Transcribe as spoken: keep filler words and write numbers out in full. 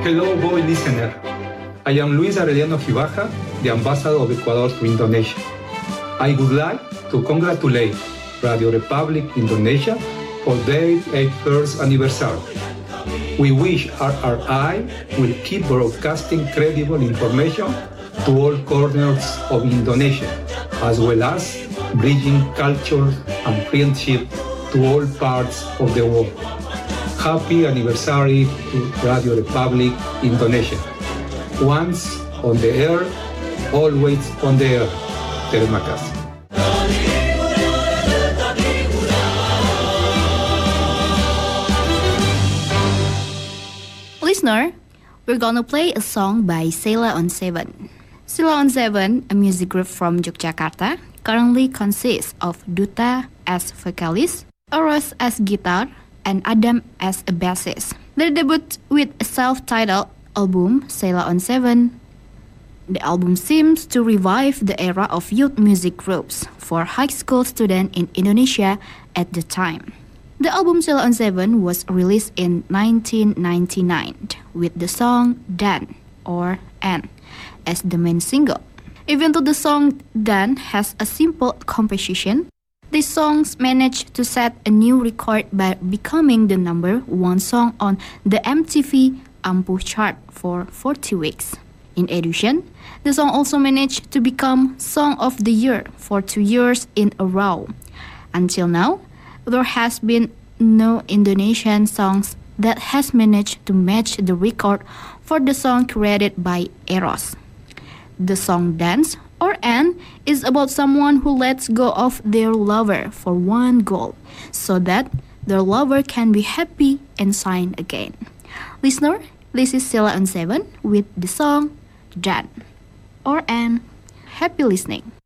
Hello, boy listener. I am Luis Arellano Gibaja, the ambassador of Ecuador to Indonesia. I would like to congratulate Radio Republic Indonesia for their eighty-first anniversary. We wish R R I will keep broadcasting credible information to all corners of Indonesia, as well as bridging culture and friendship to all parts of the world. Happy anniversary to Radio Republic Indonesia. Once on the air, always on the air. Terima kasih. Listener, we're gonna play a song by Sheila on Seven. Sheila on Seven, a music group from Yogyakarta, currently consists of Duta as vocalist, Eros as guitar, and Adam as a bassist. They debut with a self-titled album, Sheila on Seven. The album seems to revive the era of youth music groups for high school students in Indonesia at the time. The album Sheila on Seven was released in nineteen ninety-nine with the song Dan or N as the main single. Even though the song Dan has a simple composition, these songs managed to set a new record by becoming the number one song on the M T V Ampuh chart for forty weeks. In addition, the song also managed to become Song of the Year for two years in a row. Until now, there has been no Indonesian songs that has managed to match the record for the song created by Eros. The song Dance or N is about someone who lets go of their lover for one goal, so that their lover can be happy and shine again. Listener, this is Sheila on Seven with the song Dan or N. Happy listening.